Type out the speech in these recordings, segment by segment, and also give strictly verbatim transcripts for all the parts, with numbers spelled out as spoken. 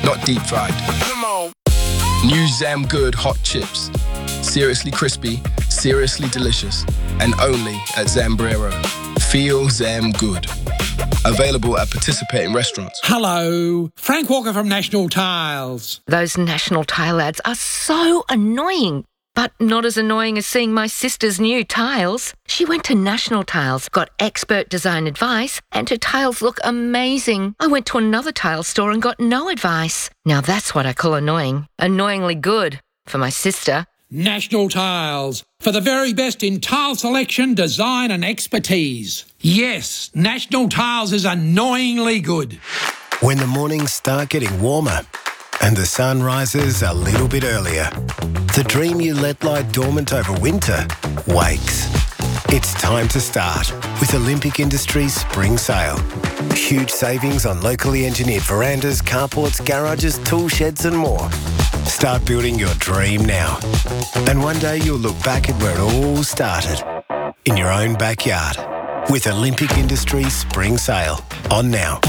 not deep fried. Come on. New Zam Good hot chips. Seriously crispy, seriously delicious, and only at Zambrero. Feel Zam Good. Available at participating restaurants. Hello, Frank Walker from National Tiles. Those National Tile ads are so annoying, but not as annoying as seeing my sister's new tiles. She went to National Tiles, got expert design advice, and her tiles look amazing. I went to another tile store and got no advice. Now that's what I call annoying. Annoyingly good for my sister. National Tiles, for the very best in tile selection, design and expertise. Yes, National Tiles is annoyingly good. When the mornings start getting warmer and the sun rises a little bit earlier, the dream you let lie dormant over winter wakes. It's time to start with Olympic Industries Spring Sale. Huge savings on locally engineered verandas, carports, garages, tool sheds and more. Start building your dream now. And one day you'll look back at where it all started, in your own backyard, with Olympic Industries Spring Sale on now.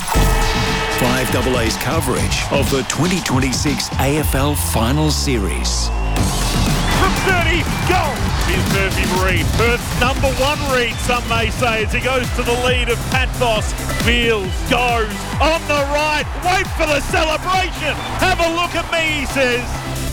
five A A's coverage of the twenty twenty-six A F L Final Series. From thirty, goal! Here's Murphy Reid. Perth's number one read, some may say, as he goes to the lead of Pat Voss. Wheels, goes, on the right, wait for the celebration! Have a look at me, he says.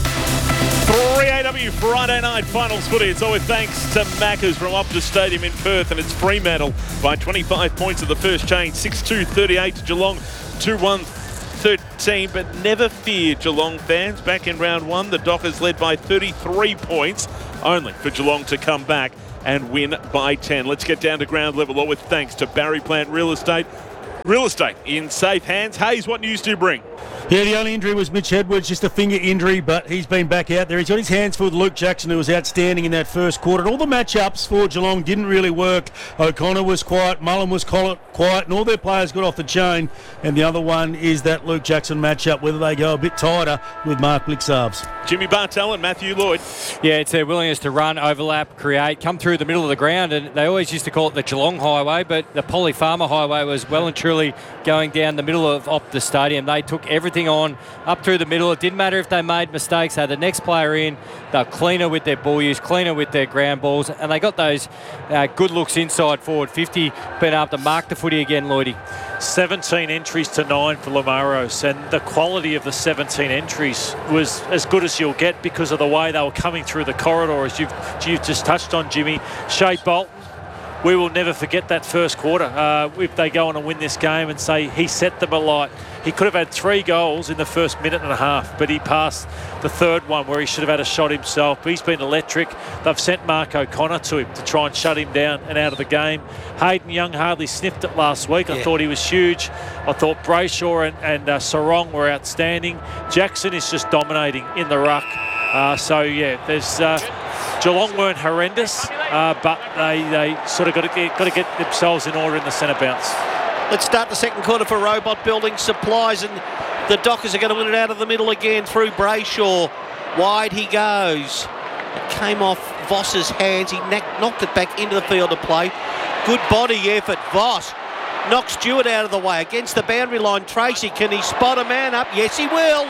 three A W Friday night finals footy. It's always thanks to Macca's from Optus Stadium in Perth, and it's Fremantle by twenty-five points of the first change. six two thirty-eight to Geelong, two one thirteen, but never fear, Geelong fans. Back in round one, the Dockers led by thirty-three points, only for Geelong to come back and win by ten. Let's get down to ground level, all with thanks to Barry Plant Real Estate. Real estate in safe hands. Hayes, what news do you bring? Yeah, the only injury was Mitch Edwards, just a finger injury, but he's been back out there. He's got his hands full with Luke Jackson, who was outstanding in that first quarter. And all the matchups for Geelong didn't really work. O'Connor was quiet, Mullen was quiet, and all their players got off the chain. And the other one is that Luke Jackson matchup, whether they go a bit tighter with Mark Blixarves. Jimmy Bartell and Matthew Lloyd. Yeah, it's their willingness to run, overlap, create, come through the middle of the ground. And they always used to call it the Geelong Highway, but the Polly Farmer Highway was well and truly going down the middle of Optus Stadium. They took everything on up through the middle. It didn't matter if they made mistakes. They had the next player in. They're cleaner with their ball use, cleaner with their ground balls, and they got those uh, good looks inside forward fifty, being able to mark the footy again, Lloydie. seventeen entries to nine for Lamaros, and the quality of the seventeen entries was as good as you'll get because of the way they were coming through the corridor, as you've, you've just touched on, Jimmy. Shea Bolton, we will never forget that first quarter. Uh, if they go on and win this game and say he set them alight. He could have had three goals in the first minute and a half, but he passed the third one where he should have had a shot himself. But he's been electric. They've sent Mark O'Connor to him to try and shut him down and out of the game. Hayden Young hardly sniffed it last week. I yeah. thought he was huge. I thought Brayshaw and, and uh, Sarong were outstanding. Jackson is just dominating in the ruck. Uh, so, yeah, there's... Uh, Geelong weren't horrendous, uh, but they, they sort of got to get, got to get themselves in order in the centre bounce. Let's start the second quarter for Robot Building Supplies, and the Dockers are going to win it out of the middle again through Brayshaw. Wide he goes. It came off Voss's hands. He knocked it back into the field of play. Good body effort. Voss knocks Stewart out of the way. Against the boundary line, Tracy, can he spot a man up? Yes, he will.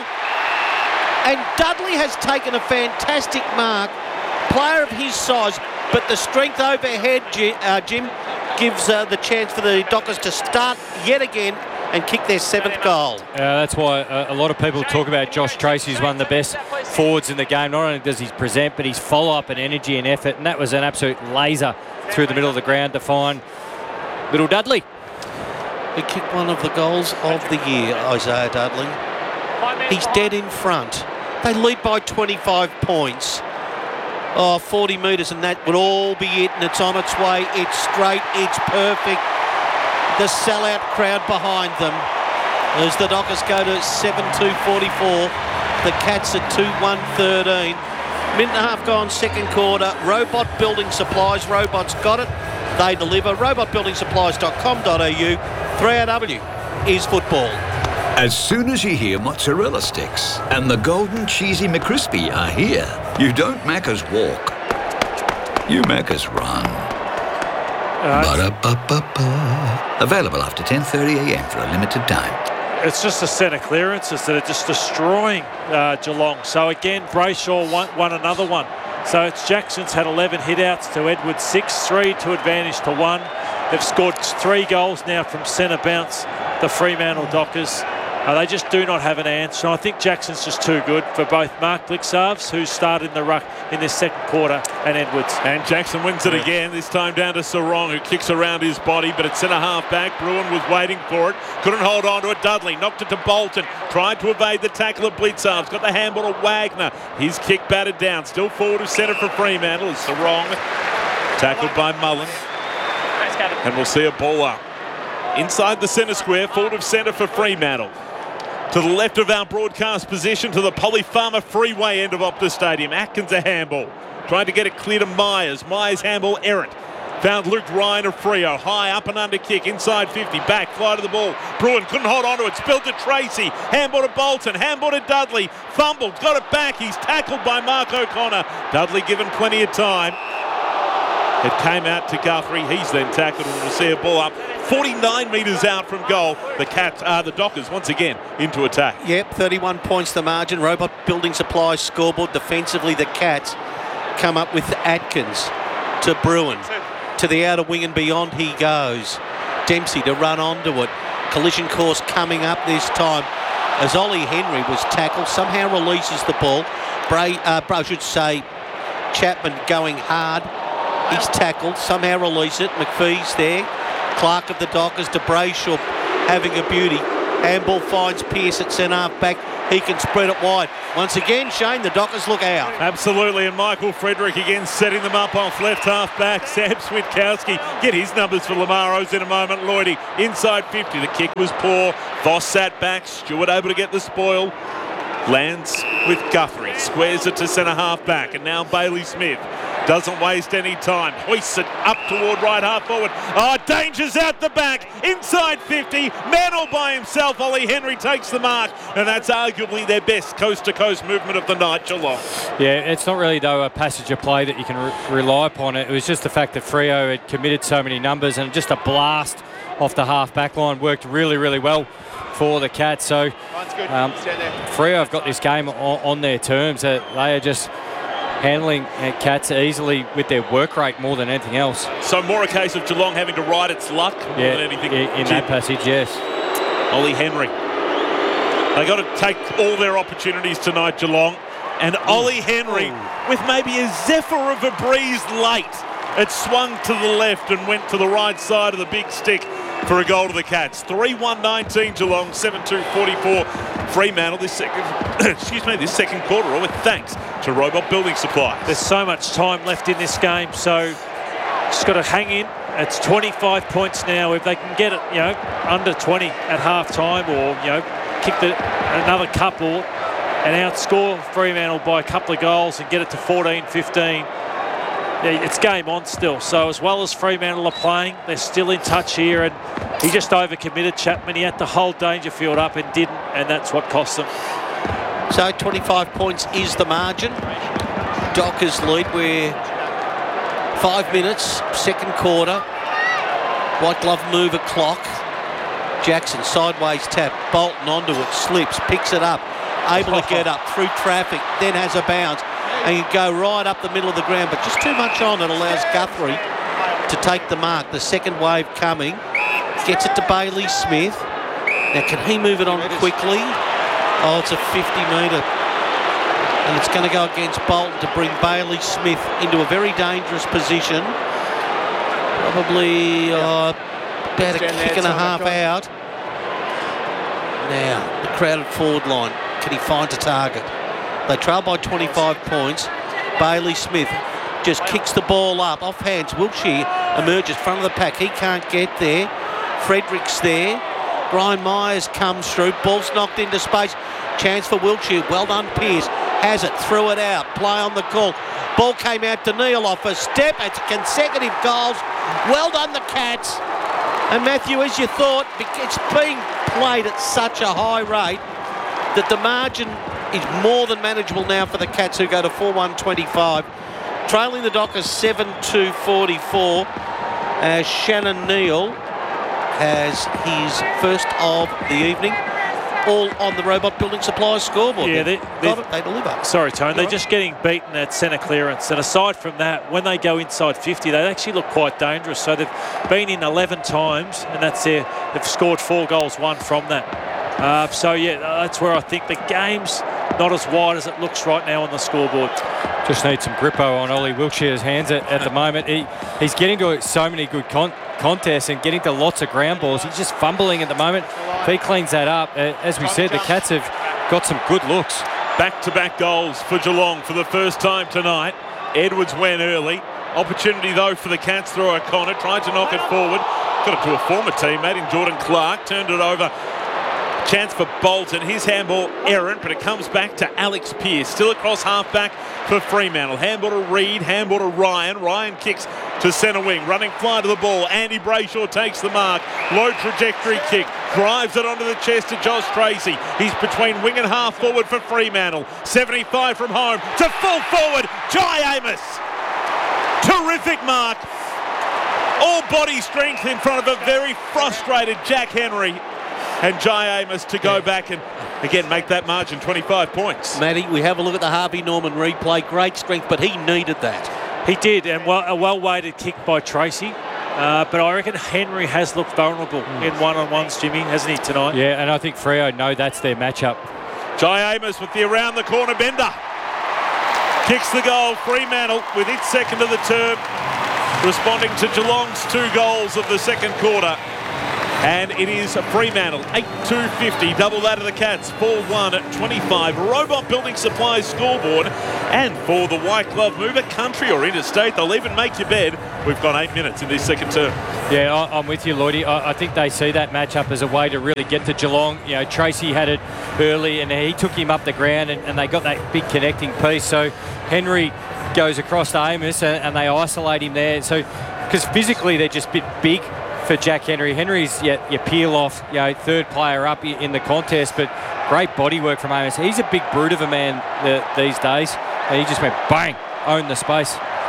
And Dudley has taken a fantastic mark. Player of his size, but the strength overhead, uh, Jim, gives uh, the chance for the Dockers to start yet again and kick their seventh goal. Uh, that's why uh, a lot of people talk about Josh Tracy as one of the best forwards in the game. Not only does he present, but his follow-up and energy and effort, and that was an absolute laser through the middle of the ground to find little Dudley. He kicked one of the goals of the year, Isaiah Dudley. He's dead in front. They lead by twenty-five points. Oh, forty metres, and that would all be it, and it's on its way. It's straight, it's perfect. The sellout crowd behind them as the Dockers go to seven two forty-four. The Cats at two one thirteen. Minute and a half gone, second quarter. Robot Building Supplies. Robots got it. They deliver. robot building supplies dot com dot a u. three R W is football. As soon as you hear mozzarella sticks and the golden cheesy McCrispy are here, you don't Macca's walk. You Macca's run. Uh, Ba-da-ba-ba-ba. Available after ten thirty a m for a limited time. it's just the centre clearances that are just destroying uh, Geelong. So again, Brayshaw won, won another one. So it's Jackson's had eleven hit-outs to Edwards six, three to advantage to one. They've scored three goals now from centre bounce, the Fremantle Dockers. Uh, they just do not have an answer. I think Jackson's just too good for both Mark Blixarves, who started in the ruck in this second quarter, and Edwards. And Jackson wins it again, this time down to Sarong, who kicks around his body, but it's centre half back. Bruin was waiting for it, couldn't hold on to it. Dudley knocked it to Bolton, tried to evade the tackle of Blixarves, got the handball to Wagner. His kick batted down, still forward of centre for Fremantle. It's Sarong, tackled by Mullen. And we'll see a ball up. Inside the centre square, forward of centre for Fremantle. To the left of our broadcast position, to the Polly Farmer Freeway end of Optus Stadium. Atkins a handball. Trying to get it clear to Myers. Myers handball errant. Found Luke Ryan of Freo. High up and under kick. Inside fifty. Back. Fly to the ball. Bruin couldn't hold on to it. Spilled to Tracy. Handball to Bolton. Handball to Dudley. Fumbled. Got it back. He's tackled by Mark O'Connor. Dudley given plenty of time. It came out to Guthrie. He's then tackled, and we'll see a ball up forty-nine metres out from goal. The Cats are uh, the Dockers once again into attack. Yep, thirty-one points the margin. Robot Building Supplies scoreboard. Defensively, the Cats come up with Atkins to Bruin. To the outer wing and beyond he goes. Dempsey to run onto it. Collision course coming up this time as Ollie Henry was tackled. Somehow releases the ball. Bray, uh, I should say Chapman going hard. He's tackled, somehow release it. McPhee's there. Clark of the Dockers to Brayshaw, having a beauty. Handball finds Pearce at centre half back. He can spread it wide. Once again, Shane, the Dockers look out. Absolutely, and Michael Frederick again setting them up off left half back. Sam Switkowski, get his numbers for Lamaros in a moment. Lloydie inside fifty. The kick was poor. Voss sat back. Stewart able to get the spoil. Lands with Guthrie. Squares it to centre half back. And now Bailey Smith. Doesn't waste any time. Hoists it up toward right half forward. Oh, danger's out the back. Inside fifty. Man all by himself. Ollie Henry takes the mark. And that's arguably their best coast-to-coast movement of the night, Geelong. Yeah, it's not really, though, a passage of play that you can re- rely upon. It was just the fact that Freo had committed so many numbers, and just a blast off the half-back line worked really, really well for the Cats. So um, Freo have got this game on, on their terms. Uh, they are just handling uh, Cats easily with their work rate more than anything else. So more a case of Geelong having to ride its luck more yeah, than anything. In, in that passage, yes. Ollie Henry. They got to take all their opportunities tonight, Geelong. And Ollie Henry, Ooh. with maybe a zephyr of a breeze late, it swung to the left and went to the right side of the big stick for a goal to the Cats. three one nineteen Geelong, seven two forty-four Fremantle. This second, excuse me, this second quarter, with thanks to Robot Building Supplies. There's so much time left in this game, so just got to hang in. It's twenty-five points now. If they can get it, you know, under twenty at half time, or you know, kick the, another couple and outscore Fremantle by a couple of goals and get it to fourteen fifteen. Yeah, it's game on still. So as well as Fremantle are playing, they're still in touch here, and he just overcommitted Chapman. He had to hold Dangerfield up and didn't, and that's what cost them. So twenty-five points is the margin. Dockers lead. We're five minutes, second quarter. White glove mover clock. Jackson sideways tap. Bolton onto it, slips, picks it up, able to get up through traffic, then has a bounce. And you go right up the middle of the ground, but just too much on it allows Guthrie to take the mark. The second wave coming. Gets it to Bailey Smith. Now, can he move it on quickly? Oh, it's a fifty metre. And it's going to go against Bolton to bring Bailey Smith into a very dangerous position. Probably uh, about a kick and a half out. Now, the crowded forward line. Can he find a target? They trail by twenty-five points. Bailey Smith just kicks the ball up. Off hands. Wiltshire emerges front of the pack. He can't get there. Frederick's there. Brian Myers comes through. Ball's knocked into space. Chance for Wiltshire. Well done, Pearce. Has it. Threw it out. Play on the call. Ball came out to Neil off a step. It's consecutive goals. Well done, the Cats. And Matthew, as you thought, it's being played at such a high rate that the margin is more than manageable now for the Cats, who go to four one twenty-five. Trailing the Dockers seven two forty-four as Shannon Neal has his first of the evening. all on the Robot Building Supplies scoreboard. Yeah, they, they, got it, they deliver. Sorry, Tone. They're You're just getting beaten at centre clearance. And aside from that, when they go inside fifty, they actually look quite dangerous. So they've been in eleven times, and that's their, they've scored four goals, one from that. Uh, so, yeah, that's where I think the game's not as wide as it looks right now on the scoreboard. Just need some grippo on Ollie Wiltshire's hands at, at the moment. He, he's getting to so many good con- contests and getting to lots of ground balls. He's just fumbling at the moment. If he cleans that up, uh, as we said, the Cats have got some good looks. Back-to-back goals for Geelong for the first time tonight. Edwards went early. Opportunity, though, for the Cats through O'Connor. Tried to knock it forward. Got it to a former teammate in Jordan Clark. Turned it over. Chance for Bolton. His handball errant, but it comes back to Alex Pearce. Still across half-back for Fremantle. Handball to Reid. Handball to Ryan. Ryan kicks to centre wing. Running fly to the ball. Andy Brayshaw takes the mark. Low trajectory kick. Drives it onto the chest to Josh Tracy. He's between wing and half forward for Fremantle. seventy-five from home to full forward. Jai Amos. Terrific mark. All body strength in front of a very frustrated Jack Henry. And Jai Amos to go back and, again, make that margin twenty-five points. Matty, we have a look at the Harvey Norman replay. Great strength, but he needed that. He did, and well, a well-weighted kick by Tracy. Uh, but I reckon Henry has looked vulnerable mm. in one-on-ones, Jimmy, hasn't he, tonight? Yeah, and I think Freo know that's their matchup. Jai Amos with the around-the-corner bender. Kicks the goal. Fremantle with its second of the term, responding to Geelong's two goals of the second quarter. And it is Fremantle, eight two fifty, double that of the Cats, four one twenty-five. Robot Building Supplies scoreboard. And for the White Glove mover, country or interstate, they'll even make your bed. We've got eight minutes in this second term. Yeah, I, I'm with you, Lloydie. I, I think they see that matchup as a way to really get to Geelong. You know, Tracy had it early and he took him up the ground and, and they got that big connecting piece. So Henry goes across to Amos and, and they isolate him there. So, because physically they're just a bit big for Jack Henry. Henry's your, your peel off, you know, third player up in the contest, but great body work from Amos. He's a big brute of a man uh, these days, and he just went bang, owned the space.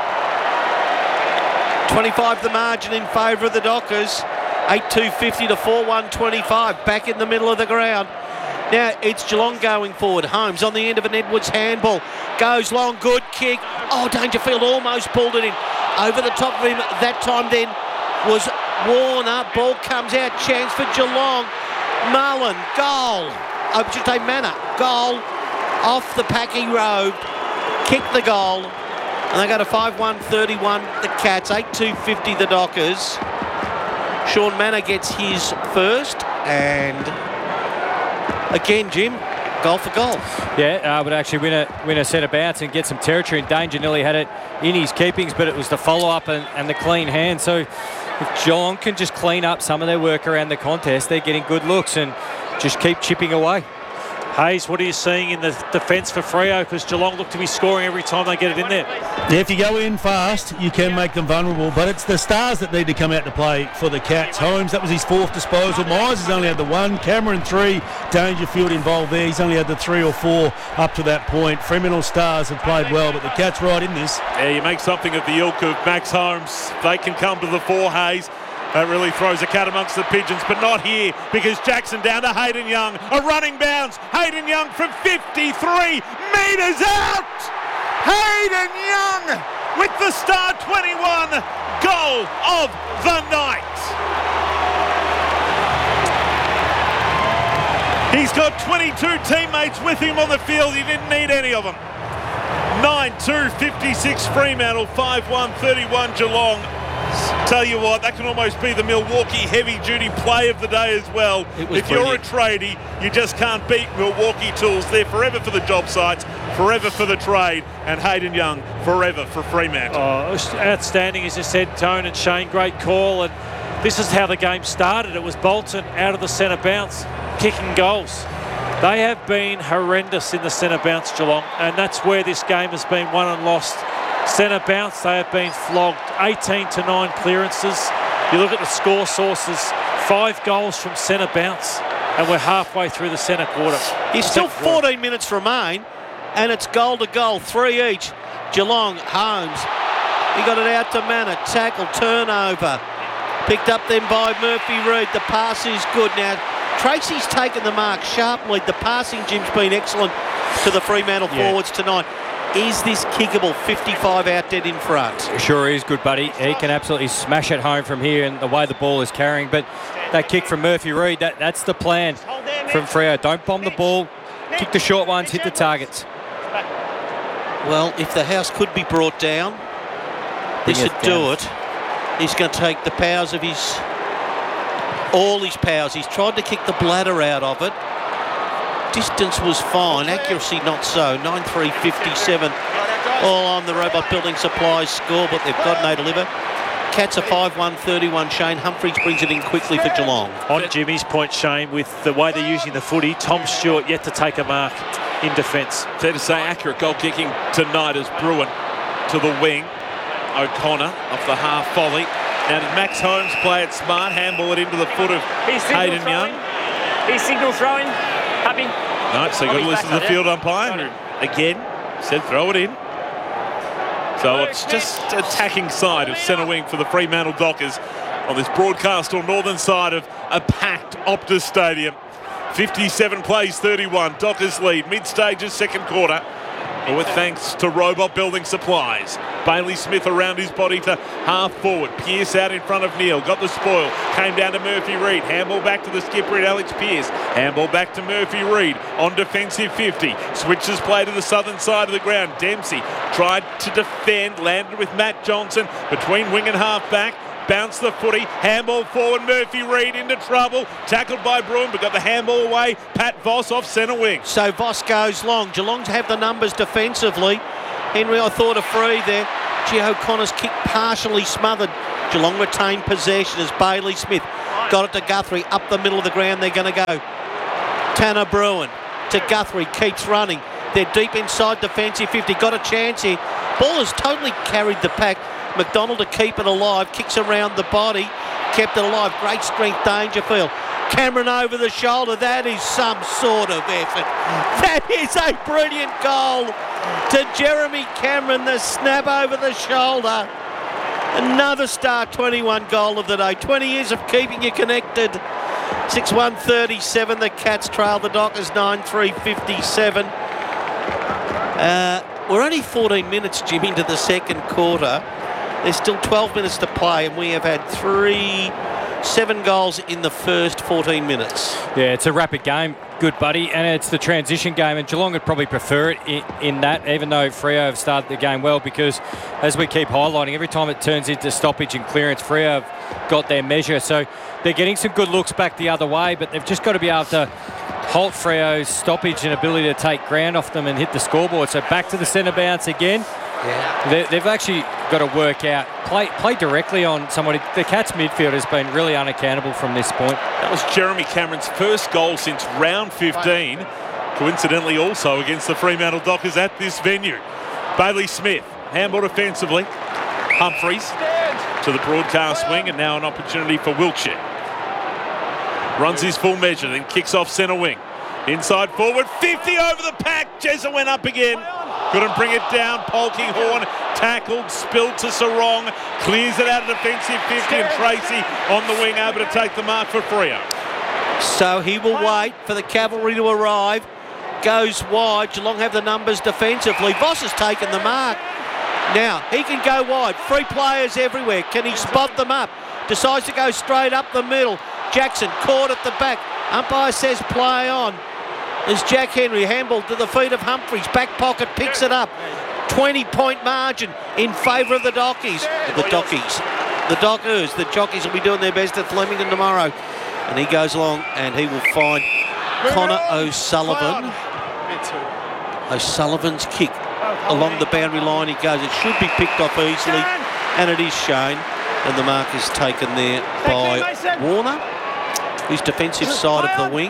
twenty-five the margin in favour of the Dockers. eight two fifty to four one twenty-five, back in the middle of the ground. Now it's Geelong going forward. Holmes on the end of an Edwards handball. Goes long, good kick. Oh, Dangerfield almost pulled it in. Over the top of him that time then was Warner. Ball comes out, chance for Geelong. Mullen, goal. I should say Manor, goal. Off the Packy Road. Kick the goal. And they go to five one thirty-one, the Cats. eight two fifty, the Dockers. Sean Manor gets his first. And again, Jim, goal for goal. Yeah, uh, but actually win a win a set of bounce and get some territory. And Danger nearly had it in his keepings, but it was the follow-up and, and the clean hand. So if Geelong can just clean up some of their work around the contest, they're getting good looks and just keep chipping away. Hayes, what are you seeing in the defence for Freo? Because Geelong look to be scoring every time they get it in there. Yeah, if you go in fast, you can make them vulnerable, but it's the stars that need to come out to play for the Cats. Holmes, that was his fourth disposal. Myers has only had the one. Cameron, three. Dangerfield involved there. He's only had the three or four up to that point. Fremantle Stars have played well, but the Cats right in this. Yeah, you make something of the ilk of Max Holmes. They can come to the fore, Hayes. That really throws a cat amongst the pigeons, but not here because Jackson down to Hayden Young. A running bounce. Hayden Young from fifty-three metres out. Hayden Young with the star twenty-one goal of the night. He's got twenty-two teammates with him on the field. He didn't need any of them. nine two fifty-six Fremantle, five one thirty-one Geelong. Tell you what, that can almost be the Milwaukee heavy-duty play of the day as well. If brilliant. You're a tradie, you just can't beat Milwaukee Tools. They're forever for the job sites, forever for the trade, and Hayden Young forever for Fremantle. Oh, outstanding, as you said, Tone and Shane. Great call, and this is how the game started. It was Bolton out of the centre bounce, kicking goals. They have been horrendous in the centre bounce, Geelong, and that's where this game has been won and lost. Centre bounce, they have been flogged. eighteen to nine clearances. You look at the score sources, five goals from centre bounce, and we're halfway through the centre quarter. There's still fourteen minutes remain, and it's goal to goal, three each. Geelong, Holmes. He got it out to Manor. Tackle, turnover. Picked up then by Murphy Reid. The pass is good now. Tracy's taken the mark sharply. The passing, Jim's been excellent to the Fremantle Yeah. forwards tonight. Is this kickable? fifty-five out dead in front. Sure is, good buddy. He can absolutely smash it home from here and the way the ball is carrying. But that kick from Murphy Reid, that, that's the plan from Freo. Don't bomb the ball. Kick the short ones, hit the targets. Well, if the house could be brought down, this Bring would it do down. it. He's going to take the powers of his... all his powers. He's tried to kick the bladder out of it. Distance was fine, accuracy not so. nine three fifty-seven all on the Robot Building Supplies score, but they've got no deliver. Cats are five one thirty-one. Shane Humphries brings it in quickly for Geelong. On Jimmy's point, Shane, with the way they're using the footy, Tom Stewart yet to take a mark in defence. Fair to say, accurate goal kicking tonight as Bruin to the wing. O'Connor off the half volley. Now did Max Holmes play it smart, handball it into the foot of Hayden Young? He's signal throwing. Happy. No, so you've got to listen to the field umpire. Again, said throw it in. So it's just attacking side of centre wing for the Fremantle Dockers on this broadcast on northern side of a packed Optus Stadium. fifty-seven plays thirty-one. Dockers lead mid-stages second quarter. But with thanks to Robot Building Supplies. Bailey Smith around his body to half forward. Pearce out in front of Neil. Got the spoil. Came down to Murphy Reid. Handball back to the skipper and Alex Pearce. Handball back to Murphy Reid on defensive fifty. Switches play to the southern side of the ground. Dempsey tried to defend. Landed with Matt Johnson between wing and half back. Bounced the footy, handball forward, Murphy Reid into trouble, tackled by Bruin, but got the handball away. Pat Voss off centre wing. So Voss goes long. Geelong have the numbers defensively. Henry, I thought a free there. G. O'Connor's kick partially smothered. Geelong retained possession as Bailey Smith got it to Guthrie. Up the middle of the ground they're going to go. Tanner Bruin to Guthrie, keeps running. They're deep inside defensive fifty. Got a chance here. Ball has totally carried the pack. McDonald to keep it alive, kicks around the body, kept it alive. Great strength, Dangerfield. Cameron over the shoulder. That is some sort of effort. That is a brilliant goal to Jeremy Cameron. The snap over the shoulder. Another star twenty-one goal of the day. twenty years of keeping you connected. six one thirty-seven. The Cats trail the Dockers nine three fifty-seven. Uh, we're only fourteen minutes, Jim, into the second quarter. There's still twelve minutes to play, and we have had three, seven goals in the first fourteen minutes. Yeah, it's a rapid game, good buddy, and it's the transition game, and Geelong would probably prefer it in, in that, even though Freo have started the game well, because as we keep highlighting, every time it turns into stoppage and clearance, Freo have got their measure. So they're getting some good looks back the other way, but they've just got to be able to halt Freo's stoppage and ability to take ground off them and hit the scoreboard. So back to the centre bounce again. Yeah. They, they've actually got to work out, play play directly on somebody. The Cats midfield has been really unaccountable from this point. That was Jeremy Cameron's first goal since round fifteen. Coincidentally also against the Fremantle Dockers at this venue. Bailey Smith, handball defensively. Humphries to the broadcast wing, and now an opportunity for Wiltshire. Runs his full measure, then kicks off centre wing. Inside forward, fifty over the pack. Jezza went up again. Couldn't bring it down. Polkinghorn tackled, spilled to Sarong. Clears it out of defensive fifty, and Tracy on the wing able to take the mark for Freo. So he will wait for the cavalry to arrive. Goes wide. Geelong have the numbers defensively. Voss has taken the mark. Now, he can go wide. Free players everywhere. Can he spot them up? Decides to go straight up the middle. Jackson caught at the back. Umpire says play on. There's Jack Henry, handball to the feet of Humphries. Back pocket, picks it up. twenty-point margin in favour of the Dockies. The Dockies. The Dockers. The Jockeys will be doing their best at Flemington tomorrow. And he goes along and he will find Connor O'Sullivan. O'Sullivan's kick along the boundary line. He goes. It should be picked off easily. And it is Shane. And the mark is taken there by Warner, who's defensive side of the wing.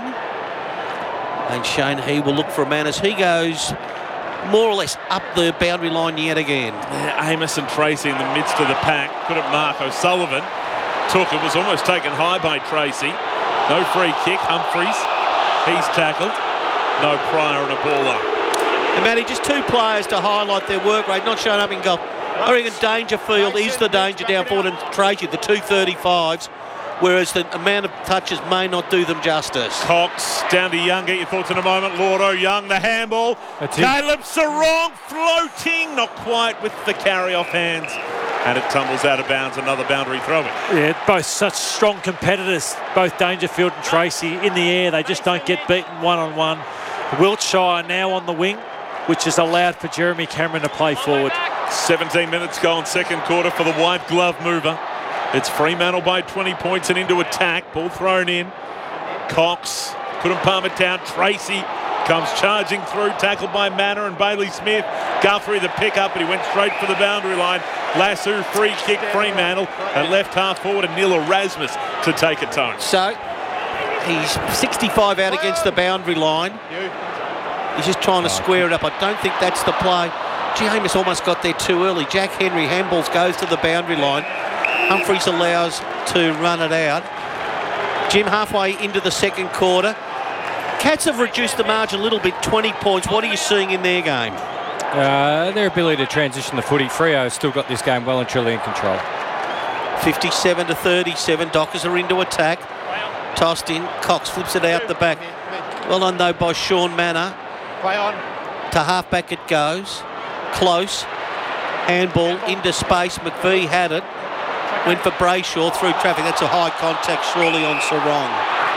And Shane, he will look for a man as he goes more or less up the boundary line yet again. Yeah, Amos and Tracy in the midst of the pack. Couldn't mark O'Sullivan. Took it, was almost taken high by Tracy. No free kick. Humphries, he's tackled. No Pryor and a ball up. And Matty, just two players to highlight their work rate, not showing up in goal. I reckon Dangerfield is the danger down forward, and Tracy, the two thirty-fives. whereas the amount of touches may not do them justice. Cox down to Young. Get your thoughts in a moment. Lordo, Young, the handball. That's it. Caleb Sarong floating, not quite with the carry-off hands. And it tumbles out of bounds, another boundary throw-in. Yeah, both such strong competitors, both Dangerfield and Tracy in the air. They just don't get beaten one-on-one. Wiltshire now on the wing, which has allowed for Jeremy Cameron to play forward. seventeen minutes gone, second quarter for the white glove mover. It's Fremantle by twenty points and into attack. Ball thrown in. Cox couldn't palm it down. Tracy comes charging through, tackled by Manor and Bailey Smith. Guthrie the pick-up, but he went straight for the boundary line. Lasso free kick Fremantle and left half forward, and Neil Erasmus to take a tone. So he's sixty-five out against the boundary line. He's just trying to square it up. I don't think that's the play. James almost got there too early. Jack Henry handballs, goes to the boundary line. Humphreys allows to run it out. Jim, halfway into the second quarter. Cats have reduced the margin a little bit, twenty points. What are you seeing in their game? Uh, their ability to transition the footy. Freo has still got this game well and truly in control. fifty-seven to thirty-seven. Dockers are into attack. Tossed in. Cox flips it out the back. Well done though by Sean Manor. Play on. To halfback it goes. Close. Handball into space. McVie had it. Went for Brayshaw through traffic. That's a high contact surely on Sarong.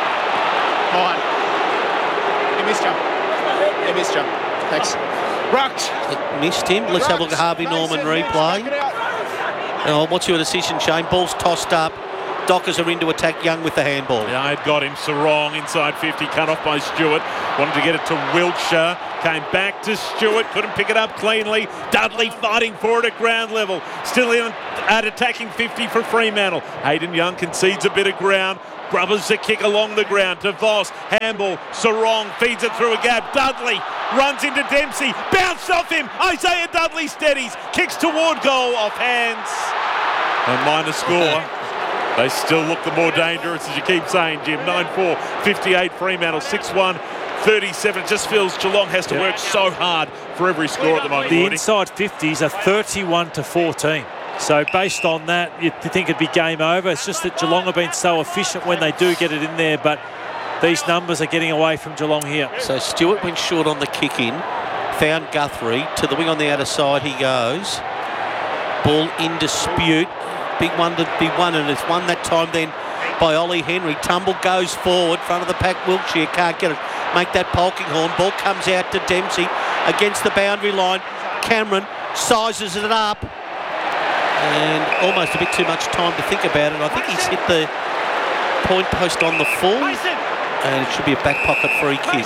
On. He missed you. He missed you. Thanks. Rocked. It missed him. Let's have a look at Harvey Norman replay. Oh, what's your decision, Shane? Ball's tossed up. Dockers are into attack. Young with the handball. Yeah, I'd got him. Sarong inside fifty, cut off by Stewart. Wanted to get it to Wiltshire. Came back to Stewart. Couldn't pick it up cleanly. Dudley fighting for it at ground level. Still in at attacking fifty for Fremantle. Hayden Young concedes a bit of ground. Grubbers a kick along the ground to Voss. Handball. Sarong feeds it through a gap. Dudley runs into Dempsey. Bounced off him. Isaiah Dudley steadies. Kicks toward goal. Off hands. A minor score. They still look the more dangerous, as you keep saying, Jim. nine four, fifty-eight Fremantle, six one, thirty-seven. It just feels Geelong has to Yeah. work so hard for every score at the moment. The Woody. inside fifties are thirty-one to fourteen. So based on that, you'd think it'd be game over. It's just that Geelong have been so efficient when they do get it in there, but these numbers are getting away from Geelong here. So Stewart went short on the kick in. Found Guthrie. To the wing on the outer side he goes. Ball in dispute. Big one to be won, and it's won that time then by Ollie Henry. Tumble goes forward, front of the pack. Wiltshire can't get it. Make that Polkinghorn. Ball comes out to Dempsey against the boundary line. Cameron sizes it up. And almost a bit too much time to think about it. I think he's hit the point post on the full. And it should be a back pocket free kick.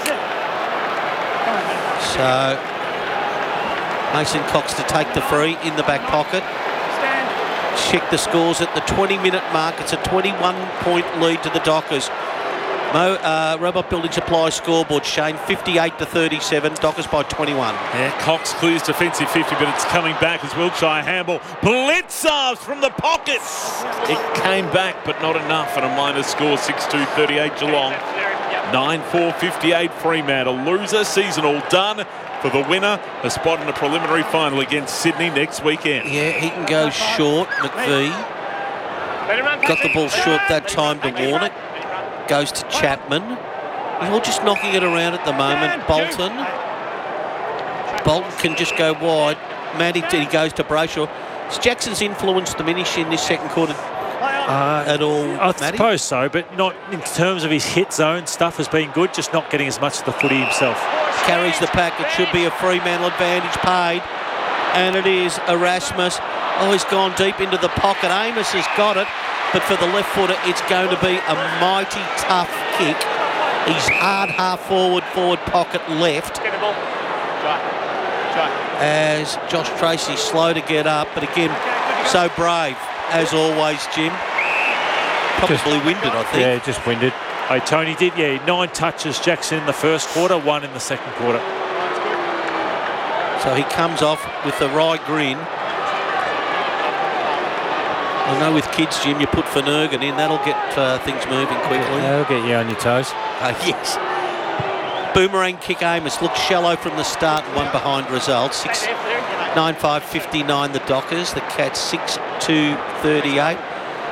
So Mason Cox to take the free in the back pocket. Check the scores at the twenty minute mark. It's a twenty-one point lead to the Dockers. Mo, uh, Robot Building Supply scoreboard, Shane, fifty-eight to thirty-seven. Dockers by twenty-one. Yeah, Cox clears defensive fifty, but it's coming back as Wiltshire handball. Blitzers from the pocket. It came back, but not enough, and a minor score, six two, thirty-eight Geelong. nine four, fifty-eight Fremantle. Loser season all done for the winner. A spot in the preliminary final against Sydney next weekend. Yeah, he can go short, McVie. Got the ball short that time to Warnock. Goes to Chapman. He's all just knocking it around at the moment. Bolton. Bolton can just go wide. Matty, he goes to Brayshaw. Is Jackson's influence diminish in this second quarter uh, at all, I Matty? suppose so, but not in terms of his hit zone stuff has been good, just not getting as much of the footy himself. Carries the pack. It should be a Fremantle advantage paid. And it is Erasmus. Oh, he's gone deep into the pocket. Amos has got it. But for the left footer, it's going to be a mighty tough kick. He's hard half forward, forward pocket left. As Josh Tracy slow to get up. But again, so brave, as always, Jim. Probably Just- winded, I think. Yeah, just winded. Hey, Tony did, yeah, nine touches, Jackson in the first quarter, one in the second quarter. So he comes off with the right grin. I know with kids, Jim, you put Finnegan in, that'll get uh, things moving quickly. That'll get you on your toes. Uh, yes. Boomerang kick. Amos looked shallow from the start, one behind result. Six, nine five fifty-nine the Dockers. The Cats six two thirty-eight.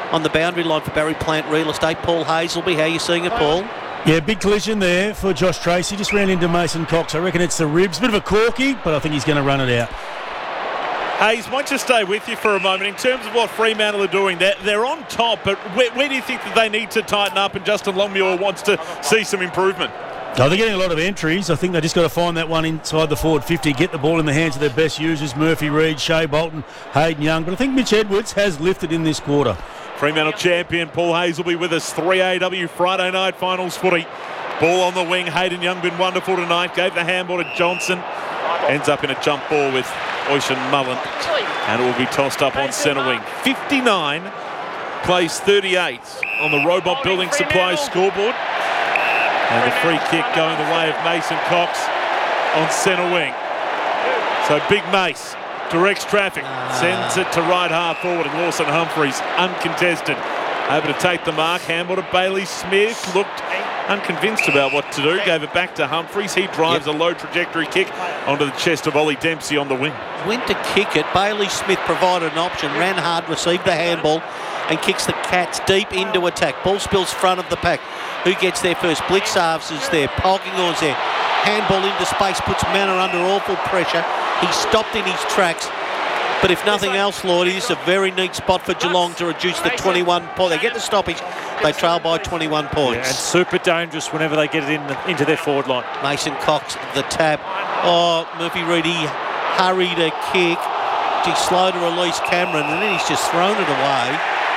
on the boundary line for Barry Plant Real Estate. Paul Hazelby, how are you seeing it, Paul? Yeah, big collision there for Josh Tracy. Just ran into Mason Cox. I reckon it's the ribs. Bit of a corky, but I think he's going to run it out. Hayes, might just stay with you for a moment. In terms of what Fremantle are doing, they're, they're on top, but where, where do you think that they need to tighten up and Justin Longmuir wants to see some improvement? Oh, they're getting a lot of entries. I think they just got to find that one inside the forward fifty, get the ball in the hands of their best users, Murphy Reid, Shea Bolton, Hayden Young. But I think Mitch Edwards has lifted in this quarter. Fremantle champion Paul Hayes will be with us. three A W Friday night finals footy. Ball on the wing. Hayden Young been wonderful tonight. Gave the handball to Johnson. Ends up in a jump ball with Ocean Mullen. And it will be tossed up on centre wing. fifty-nine plays thirty-eight on the Robot Building Supplies scoreboard. And the free kick going the way of Mason Cox on centre wing. So Big Mace directs traffic, sends it to right half forward, and Lawson Humphries uncontested. Able to take the mark. Handball to Bailey Smith. Looked unconvinced about what to do. Gave it back to Humphries. He drives yep. a low trajectory kick onto the chest of Ollie Dempsey on the wing. Went to kick it. Bailey Smith provided an option. Ran hard, received the handball, and kicks the Cats deep into attack. Ball spills front of the pack. Who gets there first? Blitzarves is there. Polkinghorn's there. Handball into space, puts Manor under awful pressure. He stopped in his tracks. But if nothing else, Lordy, this is a very neat spot for Geelong to reduce the twenty-one points. They get the stoppage. They trail by twenty-one points. Yeah, and super dangerous whenever they get it in the, into their forward line. Mason Cox, the tap. Oh, Murphy Reid, he hurried a kick. He's slow to release Cameron, and then he's just thrown it away.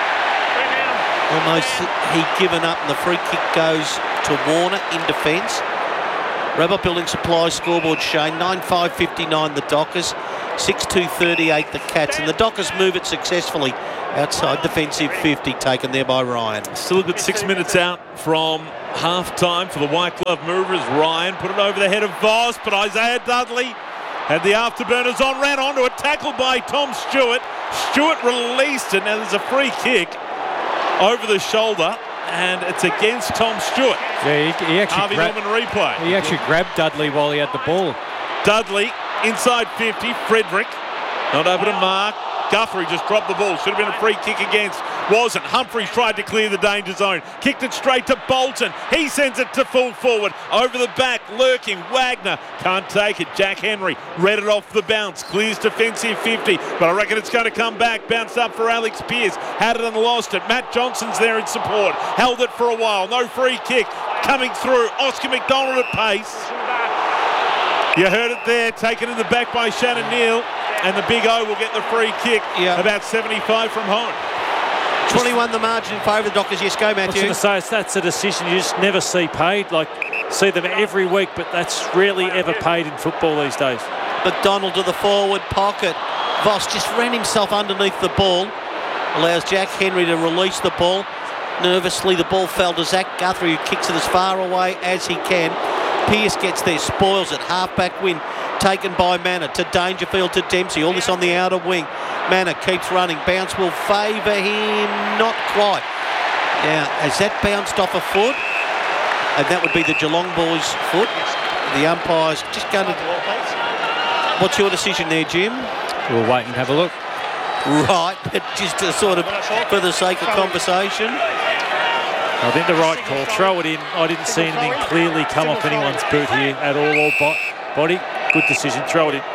Almost he'd given up, and the free kick goes to Warner in defence. Robot Building Supplies scoreboard, Shane. nine five fifty-nine the Dockers. six two thirty-eight the Cats. And the Dockers move it successfully outside defensive fifty, taken there by Ryan. Still a good six minutes out from half-time for the White Glove Movers. Ryan put it over the head of Voss, but Isaiah Dudley had the afterburners on, ran onto it, tackled by Tom Stewart. Stewart released it. Now there's a free kick over the shoulder, and it's against Tom Stewart. Yeah, he, he actually Harvey gra- Norman replay. He actually grabbed Dudley while he had the ball. Dudley inside fifty. Frederick not able to mark. Guthrie just dropped the ball. Should have been a free kick against. Wasn't. Humphries tried to clear the danger zone. Kicked it straight to Bolton. He sends it to full forward. Over the back, lurking. Wagner can't take it. Jack Henry read it off the bounce. Clears defensive fifty. But I reckon it's going to come back. Bounced up for Alex Pearce. Had it and lost it. Matt Johnson's there in support. Held it for a while. No free kick. Coming through. Oscar McDonald at pace. You heard it there. Taken in the back by Shannon Neal. And the Big O will get the free kick. Yep. About seventy-five from home. twenty-one the margin in favour of the Dockers. Yes, go, Matthew. I was going to say, it's, that's a decision you just never see paid. Like, see them every week, but that's rarely ever paid in football these days. McDonald to the forward pocket. Voss just ran himself underneath the ball. Allows Jack Henry to release the ball. Nervously, the ball fell to Zach Guthrie, who kicks it as far away as he can. Pearce gets there, spoils it. Halfback win taken by Manor to Dangerfield to Dempsey. All this on the outer wing. Manor keeps running. Bounce will favour him. Not quite. Now, has that bounced off a foot? And that would be the Geelong boys' foot. The umpire's just going to... What's your decision there, Jim? We'll wait and have a look. Right, but just to sort of, for the sake of conversation. I think the right call. Throw it in. I didn't see anything clearly come off anyone's boot here at all, or bo- body. Good decision. Throw it in.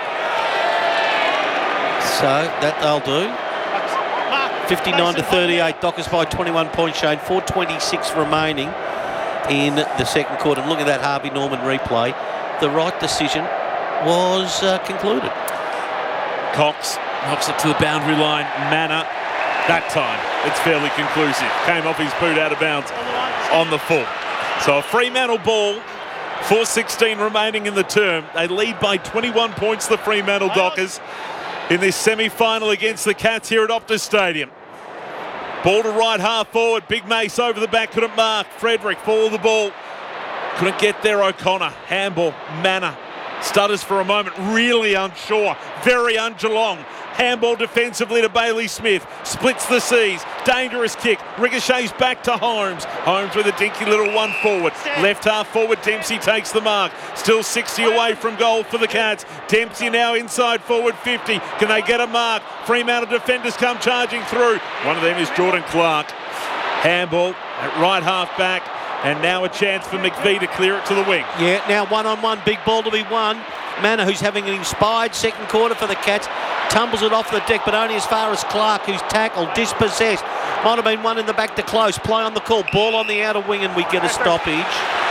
So, that they'll do. fifty-nine to thirty-eight. Dockers by twenty-one points, Shane. four twenty-six remaining in the second quarter. And look at that Harvey Norman replay. The right decision was uh, concluded. Cox knocks it to the boundary line. Manor, that time it's fairly conclusive. Came off his boot out of bounds on the full. So a Fremantle ball. four sixteen remaining in the term. They lead by twenty-one points, the Fremantle Dockers, in this semi-final against the Cats here at Optus Stadium. Ball to right half forward. Big Mace over the back, couldn't mark. Frederick followed the ball. Couldn't get there, O'Connor. Handball, Manor. Stutters for a moment, really unsure. Very un-Geelong. Handball defensively to Bailey Smith. Splits the seas. Dangerous kick. Ricochets back to Holmes. Holmes with a dinky little one forward. Left half forward. Dempsey takes the mark. Still sixty away from goal for the Cats. Dempsey now inside forward fifty. Can they get a mark? Fremantle defenders come charging through. One of them is Jordan Clark. Handball at right half back. And now a chance for McVie to clear it to the wing. Yeah, now one-on-one, big ball to be won. Manor, who's having an inspired second quarter for the Cats, tumbles it off the deck, but only as far as Clark, who's tackled, dispossessed. Might have been one in the back to close. Play on the call, ball on the outer wing, and we get a stoppage.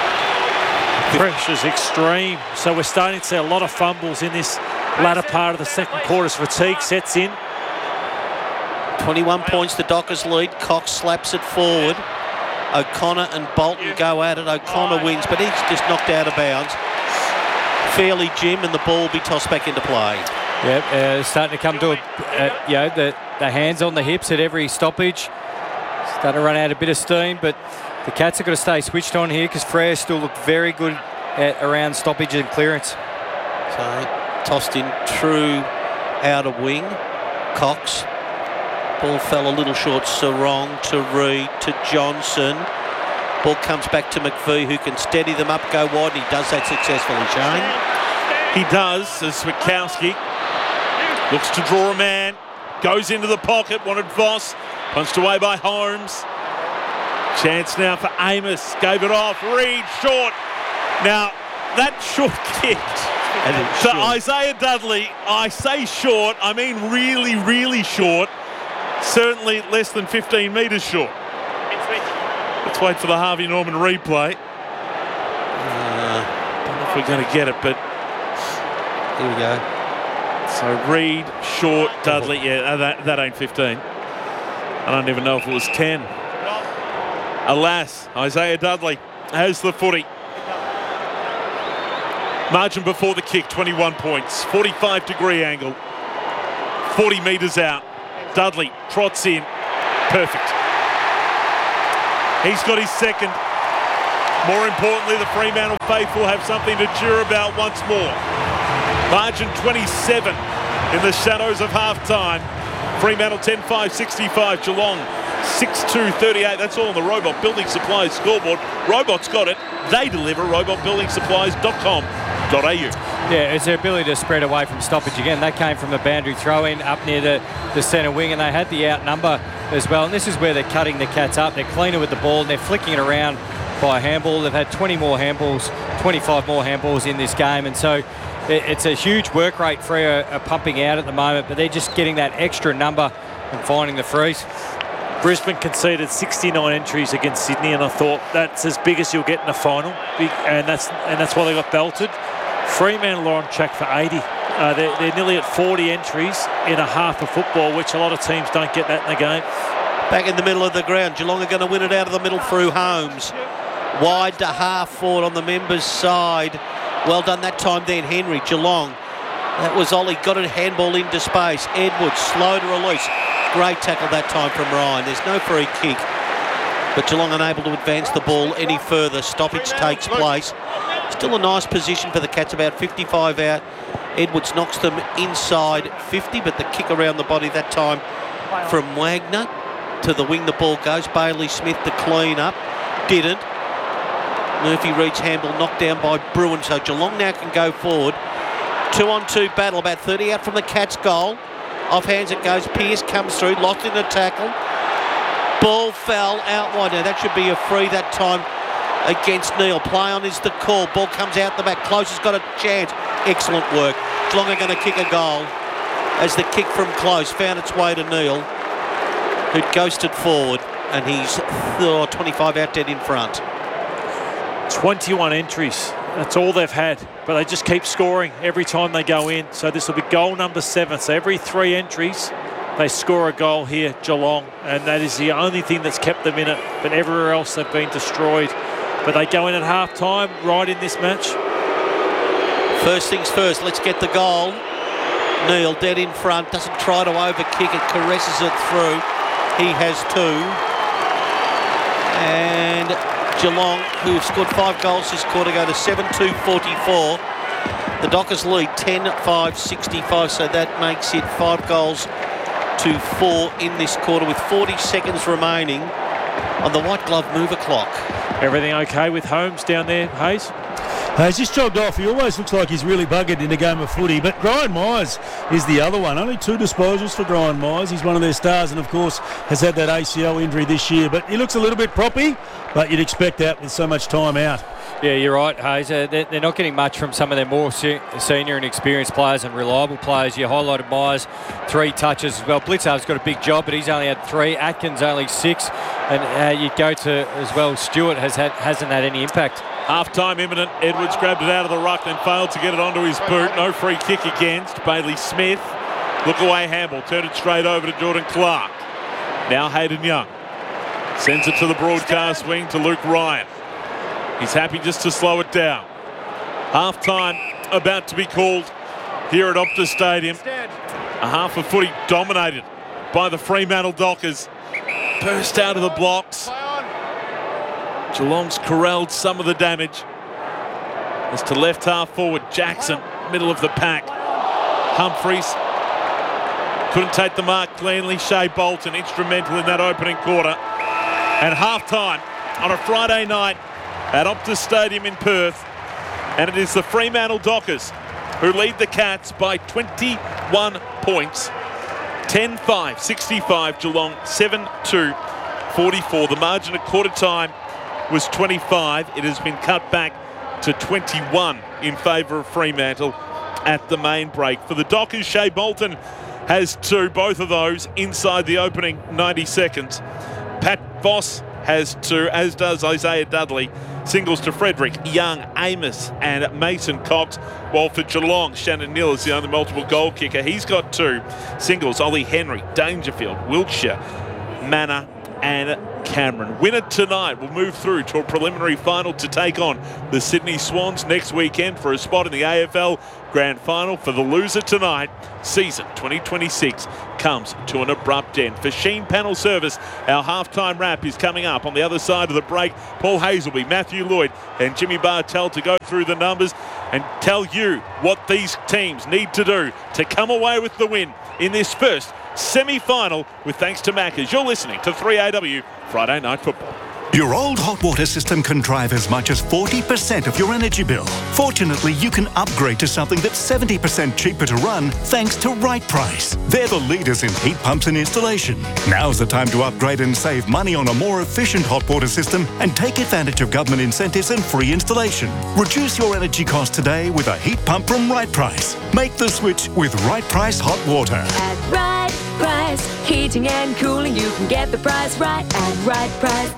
Pressure's extreme, so we're starting to see a lot of fumbles in this latter part of the second quarter as fatigue sets in. twenty-one points, the Dockers lead. Cox slaps it forward. O'Connor and Bolton go at it. O'Connor wins, but he's just knocked out of bounds. Fairly, Jim, and the ball will be tossed back into play. Yep, uh, starting to come to a, uh, you know, the, the hands on the hips at every stoppage. Starting to run out a bit of steam, but the Cats have got to stay switched on here because Frere still look very good at around stoppage and clearance. So, tossed in true outer wing. Cox. Ball fell a little short. Sarong to Reid to Johnson. Ball comes back to McVie, who can steady them up, go wide, and he does that successfully, Shane. He does, as Switkowski looks to draw a man, goes into the pocket, wanted Voss, punched away by Holmes. Chance now for Amos, gave it off, Reid, short. Now, that short kick to Isaiah Dudley, I say short, I mean really, really short. Certainly less than fifteen metres short. Let's wait for the Harvey Norman replay. Uh, don't know if we're going to get it, but here we go. So Reid, short, Dudley. Yeah, that, that ain't fifteen. I don't even know if it was ten. Alas, Isaiah Dudley has the footy. Margin before the kick, twenty-one points. forty-five degree angle. forty metres out. Dudley trots in. Perfect. He's got his second. More importantly, the Fremantle faithful have something to cheer about once more. Margin twenty-seven in the shadows of half-time. Fremantle ten five sixty-five. Geelong six two thirty-eight. That's all on the Robot Building Supplies scoreboard. Robot's got it. They deliver. robot building supplies dot com dot a u. Yeah, it's their ability to spread away from stoppage again. That came from a boundary throw-in up near the, the centre wing, and they had the outnumber as well. And this is where they're cutting the Cats up. They're cleaner with the ball, and they're flicking it around by a handball. They've had twenty more handballs, twenty-five more handballs in this game, and so it, it's a huge work rate Freo are pumping out at the moment, but they're just getting that extra number and finding the frees. Brisbane conceded sixty-nine entries against Sydney, and I thought that's as big as you'll get in a final, big, and that's and that's why they got belted. Fremantle are on track for eighty. Uh, they're, they're nearly at forty entries in a half of football, which a lot of teams don't get that in the game. Back in the middle of the ground, Geelong are going to win it out of the middle through Holmes. Wide to half forward on the members' side. Well done that time then, Henry. Geelong. That was Ollie, got a handball into space. Edwards, slow to release. Great tackle that time from Ryan. There's no free kick, but Geelong unable to advance the ball any further. Stoppage takes place. Still a nice position for the Cats, about fifty-five out. Edwards knocks them inside fifty, but the kick around the body that time from Wagner. To the wing the ball goes. Bailey Smith to clean up. Didn't. Murphy reads handball, knocked down by Bruin, so Geelong now can go forward. Two on two battle, about thirty out from the Cats' goal. Off hands it goes. Pearce comes through, lost in a tackle. Ball fell out wide. Now that should be a free that time against Neil. Play on is the call. Ball comes out the back. Close has got a chance. Excellent work. Geelong are going to kick a goal as the kick from Close found its way to Neil, who ghosted forward, and he's oh, twenty-five out dead in front. twenty-one entries. That's all they've had, but they just keep scoring every time they go in. So this will be goal number seven. So every three entries, they score a goal here, Geelong, and that is the only thing that's kept them in it. But everywhere else, they've been destroyed. But they go in at half-time, right in this match. First things first, let's get the goal. Neil dead in front, doesn't try to overkick it, caresses it through. He has two. And Geelong, who have scored five goals this quarter, go to seven two forty-four. The Dockers lead ten five sixty-five, so that makes it five goals to four in this quarter with forty seconds remaining on the white glove mover clock. Everything okay with Holmes down there, Hayes? Uh, he's just jogged off. He always looks like he's really buggered in a game of footy. But Brian Myers is the other one. Only two disposals for Brian Myers. He's one of their stars and, of course, has had that A C L injury this year. But he looks a little bit proppy, but you'd expect that with so much time out. Yeah, you're right, Hayes. Uh, they're, they're not getting much from some of their more se- senior and experienced players and reliable players. You highlighted Myers, three touches as well. Blitzar's got a big job, but he's only had three. Atkins only six. And uh, you go to, as well, Stewart has had, hasn't had any impact. Half-time imminent. Edwards grabbed it out of the ruck, then failed to get it onto his boot. No free kick against. Bailey Smith. Look away, Hamble. Turned it straight over to Jordan Clark. Now Hayden Young. Sends it to the broadcast wing to Luke Ryan. He's happy just to slow it down. Half-time about to be called here at Optus Stadium. A half of footy dominated by the Fremantle Dockers. Burst out of the blocks. Geelong's corralled some of the damage. As to left half forward, Jackson, middle of the pack. Humphreys couldn't take the mark cleanly. Shea Bolton instrumental in that opening quarter. And half-time on a Friday night at Optus Stadium in Perth. And it is the Fremantle Dockers who lead the Cats by twenty-one points. ten five sixty-five, Geelong seven two forty-four. The margin at quarter time was twenty-five. It has been cut back to twenty-one in favour of Fremantle at the main break. For the Dockers, Shea Bolton has two, both of those inside the opening ninety seconds. Pat Voss has two, as does Isaiah Dudley. Singles to Frederick, Young, Amos and Mason Cox. While for Geelong, Shannon Neal is the only multiple goal kicker. He's got two. Singles, Ollie Henry, Dangerfield, Wiltshire, Manor and Cameron. Winner tonight will move through to a preliminary final to take on the Sydney Swans next weekend for a spot in the A F L Grand Final. For the loser tonight, season twenty twenty-six comes to an abrupt end. For Sheen Panel Service, our halftime wrap is coming up on the other side of the break. Paul Hazelby, Matthew Lloyd and Jimmy Bartell to go through the numbers and tell you what these teams need to do to come away with the win in this first semi-final with thanks to Maccas. You're listening to three A W Friday Night Football. Your old hot water system can drive as much as forty percent of your energy bill. Fortunately, you can upgrade to something that's seventy percent cheaper to run thanks to Right Price. They're the leaders in heat pumps and installation. Now's the time to upgrade and save money on a more efficient hot water system and take advantage of government incentives and free installation. Reduce your energy costs today with a heat pump from Right Price. Make the switch with Right Price Hot Water. At Right Price, heating and cooling, you can get the price right at Right Price.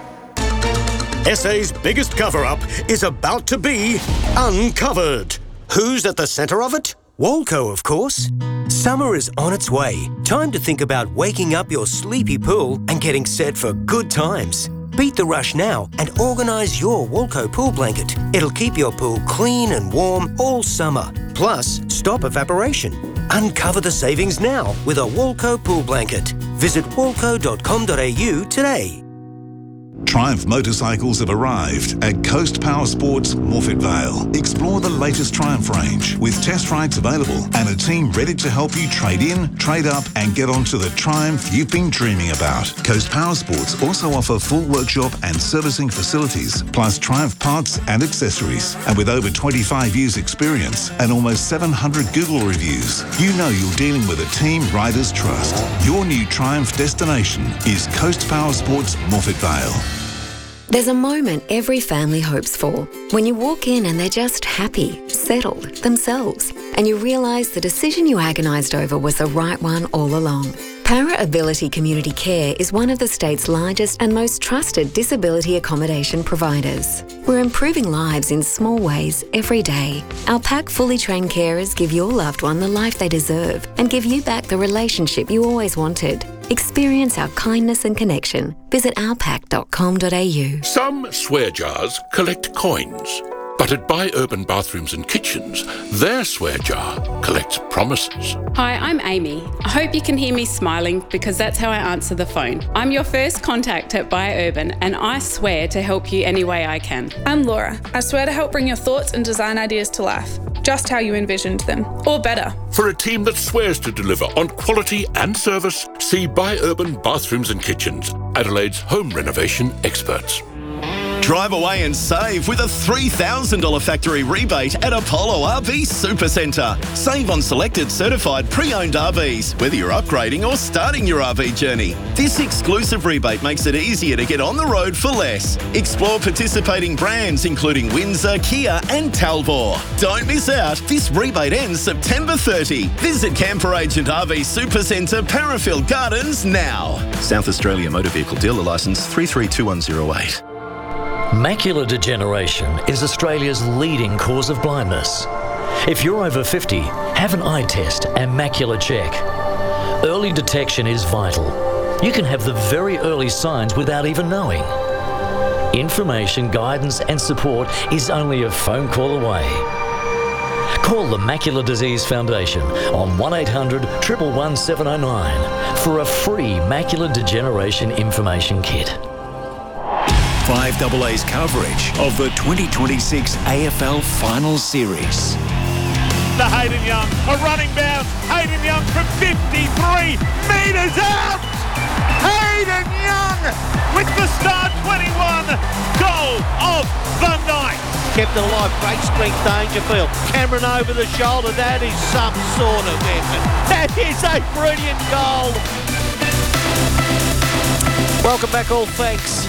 S A's biggest cover-up is about to be uncovered. Who's at the centre of it? Woolco, of course. Summer is on its way. Time to think about waking up your sleepy pool and getting set for good times. Beat the rush now and organise your Woolco pool blanket. It'll keep your pool clean and warm all summer. Plus, stop evaporation. Uncover the savings now with a Woolco pool blanket. Visit woolco dot com dot a u today. Triumph motorcycles have arrived at Coast Power Sports Morphett Vale. Explore the latest Triumph range with test rides available and a team ready to help you trade in, trade up and get onto the Triumph you've been dreaming about. Coast Power Sports also offer full workshop and servicing facilities, plus Triumph parts and accessories. And with over twenty-five years experience and almost seven hundred Google reviews, you know you're dealing with a team riders trust. Your new Triumph destination is Coast Power Sports Morphett Vale. There's a moment every family hopes for. When you walk in and they're just happy, settled, themselves, and you realise the decision you agonised over was the right one all along. Para Ability Community Care is one of the state's largest and most trusted disability accommodation providers. We're improving lives in small ways every day. Our PAC fully trained carers give your loved one the life they deserve and give you back the relationship you always wanted. Experience our kindness and connection. Visit our pac dot com dot a u. Some swear jars collect coins, but at Buy Urban Bathrooms and Kitchens, their swear jar collects promises. Hi, I'm Amy. I hope you can hear me smiling because that's how I answer the phone. I'm your first contact at Buy Urban and I swear to help you any way I can. I'm Laura. I swear to help bring your thoughts and design ideas to life. just how you envisioned them, or better. For a team that swears to deliver on quality and service, see Buy Urban Bathrooms and Kitchens, Adelaide's home renovation experts. Drive away and save with a three thousand dollars factory rebate at Apollo R V Supercentre. Save on selected certified pre-owned R Vs, whether you're upgrading or starting your R V journey. This exclusive rebate makes it easier to get on the road for less. Explore participating brands including Windsor, Kia and Talbot. Don't miss out. This rebate ends September thirtieth. Visit Camper Agent R V Supercentre, Parafield Gardens now. South Australia Motor Vehicle Dealer Licence three three two one zero eight. Macular degeneration is Australia's leading cause of blindness. If you're over fifty, have an eye test and macular check. Early detection is vital. You can have the very early signs without even knowing. Information, guidance and support is only a phone call away. Call the Macular Disease Foundation on one eight hundred, one one one, seven oh nine for a free macular degeneration information kit. five A A's coverage of the twenty twenty-six A F L Final Series. The Hayden Young, a running bounce. Hayden Young from fifty-three metres out. Hayden Young with the star twenty-one goal of the night. Kept it alive, great strength, Dangerfield. Cameron over the shoulder, that is some sort of effort. That is a brilliant goal. Welcome back, all thanks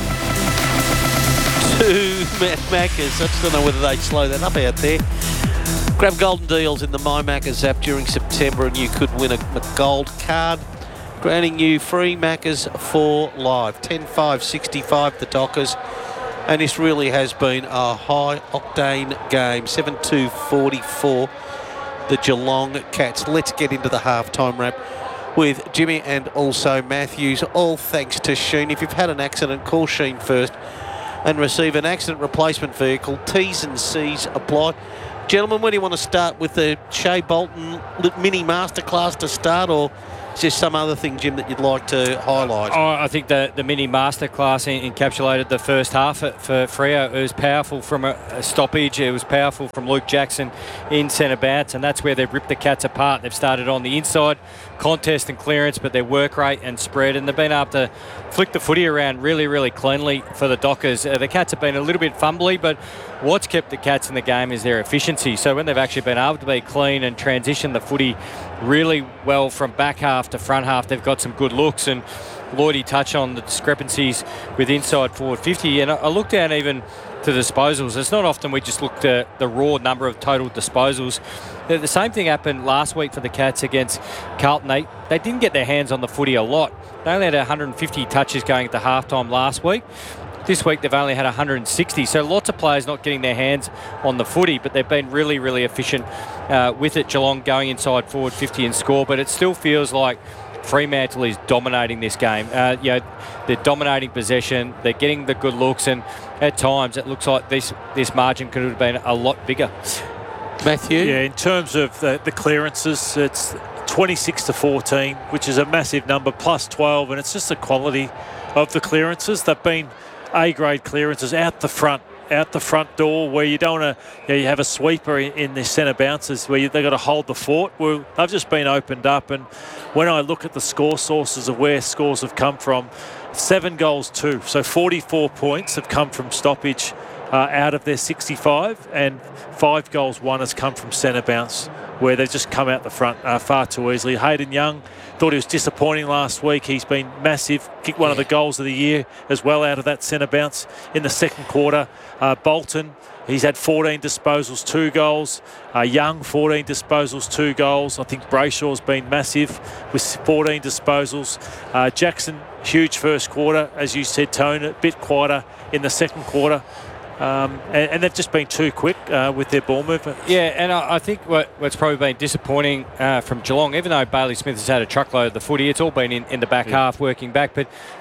to Matt Maccas. I just don't know whether they slow that up out there. Grab golden deals in the My Maccas app during September and you could win a, a gold card, granting you free Maccas for life. ten five sixty-five the Dockers, and this really has been a high octane game. seven two forty-four the Geelong Cats. Let's get into the halftime wrap with Jimmy and also Matthews, all thanks to Sheen. If you've had an accident, call Sheen first and receive an accident replacement vehicle. T's and C's apply. Gentlemen, where do you want to start with the Shea Bolton mini masterclass to start, or is there some other thing, Jim, that you'd like to highlight? Oh, I think the, the mini masterclass encapsulated the first half for, for Freo. It was powerful from a, a stoppage. It was powerful from Luke Jackson in centre bounce, and that's where they've ripped the Cats apart. They've started on the inside, contest and clearance, but their work rate and spread, and they've been able to flick the footy around really, really cleanly for the Dockers. Uh, the Cats have been a little bit fumbly, but what's kept the Cats in the game is their efficiency. So when they've actually been able to be clean and transition the footy really well from back half to front half, they've got some good looks. And Lloydie touched on the discrepancies with inside forward fifty, and I, I looked down even to disposals. It's not often we just look at the raw number of total disposals. The, the same thing happened last week for the Cats against Carlton. They, they didn't get their hands on the footy a lot. They only had one hundred fifty touches going at the halftime last week. This week they've only had one hundred sixty, so lots of players not getting their hands on the footy, but they've been really, really efficient uh, with it. Geelong going inside forward fifty and score, but it still feels like Fremantle is dominating this game. Uh, you know, they're dominating possession, they're getting the good looks, and at times it looks like this this margin could have been a lot bigger. Matthew? Yeah, in terms of the, the clearances, it's twenty-six to fourteen, which is a massive number, plus twelve, and it's just the quality of the clearances. They've been A-grade clearances out the front, out the front door, where you don't want to, you know, you have a sweeper in, in the centre bounces where you, they've got to hold the fort. Well, they've just been opened up, and when I look at the score sources of where scores have come from, seven goals, two. So forty-four points have come from stoppage uh, out of their sixty-five, and five goals, one has come from centre bounce, where they've just come out the front uh, far too easily. Hayden Young, thought he was disappointing last week. He's been massive. Kicked one of the goals of the year as well out of that centre bounce in the second quarter. Uh, Bolton, he's had fourteen disposals, two goals. Uh, Young, fourteen disposals, two goals. I think Brayshaw's been massive with fourteen disposals. Uh, Jackson, huge first quarter. As you said, Tone, a bit quieter in the second quarter. Um, and, and they've just been too quick uh, with their ball movement. Yeah, and I, I think what, what's probably been disappointing uh, from Geelong, even though Bailey Smith has had a truckload of the footy, it's all been in, in the back yeah. half, working back. But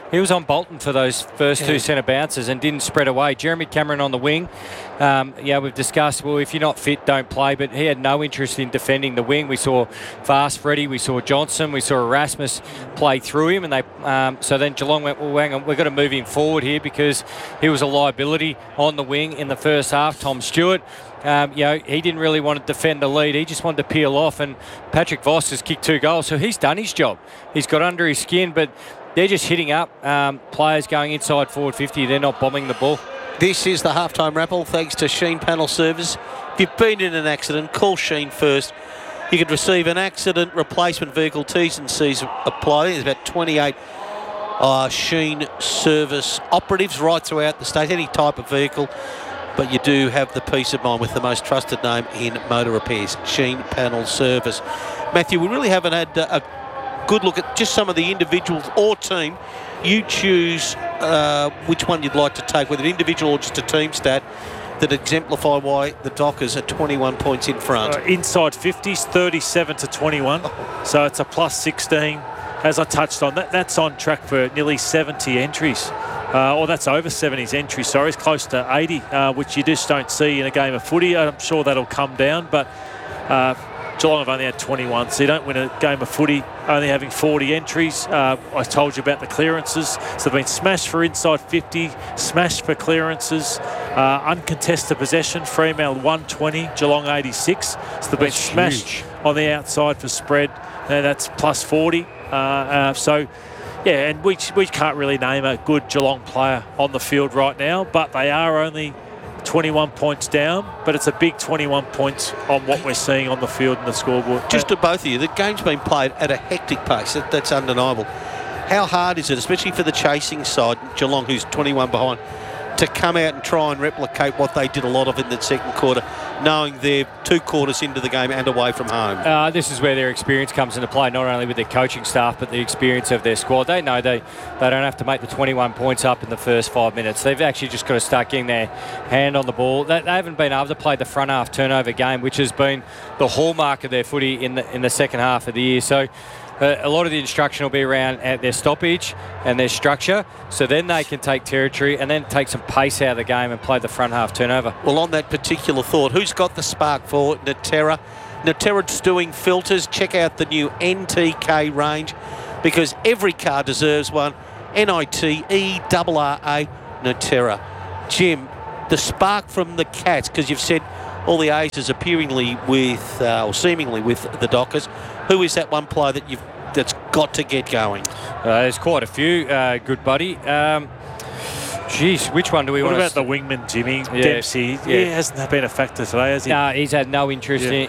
he was on Bolton for those first Yeah. two centre bounces and didn't spread away. Jeremy Cameron on the wing. Um, yeah, we've discussed, well, if you're not fit, don't play, but he had no interest in defending the wing. We saw Fast Freddie, we saw Johnson, we saw Erasmus play through him, and they um, so then Geelong went, well, hang on, we've got to move him forward here because he was a liability on the wing in the first half. Tom Stewart, um, you know, he didn't really want to defend the lead. He just wanted to peel off, and Patrick Voss has kicked two goals, so he's done his job. He's got under his skin, but they're just hitting up um, players going inside forward fifty. They're not bombing the ball. This is the halftime wrapple, thanks to Sheen Panel Service. If you've been in an accident, call Sheen first. You could receive an accident replacement vehicle. T's and C's apply. There's about twenty-eight uh, Sheen service operatives right throughout the state, any type of vehicle. But you do have the peace of mind with the most trusted name in motor repairs, Sheen Panel Service. Matthew, we really haven't had a good look at just some of the individuals or team. You choose uh, which one you'd like to take, whether individual or just a team stat that exemplify why the Dockers are twenty-one points in front. Uh, inside fifties, thirty-seven to twenty-one. So it's a plus sixteen. As I touched on, that that's on track for nearly seventy entries. Uh, or that's over seventy entries, sorry. It's close to eighty, uh, which you just don't see in a game of footy. I'm sure that'll come down, but uh, Geelong have only had twenty-one, so you don't win a game of footy only having forty entries. Uh, I told you about the clearances. So they've been smashed for inside fifty, smashed for clearances. Uh, uncontested possession, Fremantle one twenty, Geelong eighty-six. So they've been That's smashed huge. on the outside for spread. And that's plus forty. Uh, uh, so, yeah, and we, we can't really name a good Geelong player on the field right now, but they are only twenty-one points down, but it's a big twenty-one points on what we're seeing on the field and the scoreboard. Just to both of you, the game's been played at a hectic pace. That, that's undeniable. How hard is it, especially for the chasing side, Geelong, who's twenty-one behind, to come out and try and replicate what they did a lot of in the second quarter, knowing they're two quarters into the game and away from home? Uh, this is where their experience comes into play, not only with their coaching staff, but the experience of their squad. They know they, they don't have to make the twenty-one points up in the first five minutes. They've actually just got to start getting their hand on the ball. They, they haven't been able to play the front half turnover game, which has been the hallmark of their footy in the, in the second half of the year. So Uh, a lot of the instruction will be around at their stoppage and their structure, so then they can take territory and then take some pace out of the game and play the front half turnover. Well, on that particular thought, who's got the spark for Naterra? Naterra's doing filters. Check out the new N T K range, because every car deserves one. N I T E R R A, Naterra. Jim, the spark from the Cats, because you've said all the aces appearingly with, uh, or seemingly with the Dockers. Who is that one player that you've that's got to get going? Uh, there's quite a few, uh, good buddy. Um, Geez, which one do we what want about to... the wingman, Jimmy? Yeah, Dempsey. yeah. He hasn't been a factor today, has he? No, he's had no interest Yeah. in,